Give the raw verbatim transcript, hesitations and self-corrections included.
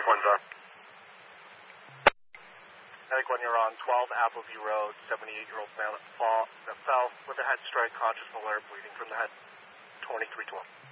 Medic one's on. Medic one, you're on twelve Appleview Road, seventy-eight-year-old male that, fall, that fell with a head strike, conscious alert, bleeding from the head, twenty-three twelve.